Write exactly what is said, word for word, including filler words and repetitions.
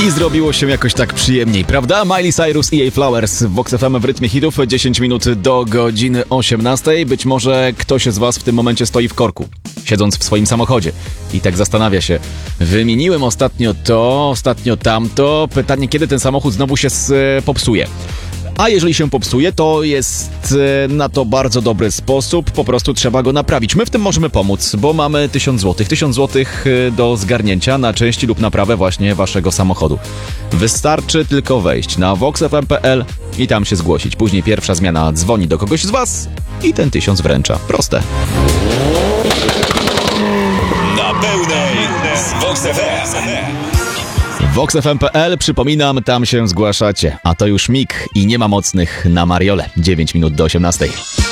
I zrobiło się jakoś tak przyjemniej, prawda? Miley Cyrus i jej Flowers w Vox F M w rytmie hitów. dziesięć minut do godziny osiemnastej. Być może ktoś z was w tym momencie stoi w korku, siedząc w swoim samochodzie i tak zastanawia się: wymieniłem ostatnio to, ostatnio tamto. Pytanie, kiedy ten samochód znowu się popsuje? A jeżeli się popsuje, to jest na to bardzo dobry sposób, po prostu trzeba go naprawić. My w tym możemy pomóc, bo mamy tysiąc złotych. tysiąc złotych do zgarnięcia na części lub naprawę właśnie waszego samochodu. Wystarczy tylko wejść na vox f m kropka p l i tam się zgłosić. Później pierwsza zmiana dzwoni do kogoś z was i ten tysiąc wręcza. Proste. Na pełnej z Vox F M. vox f m kropka p l, przypominam, tam się zgłaszacie. A to już Mik i nie ma mocnych na Mariole. dziewięć minut do osiemnastej.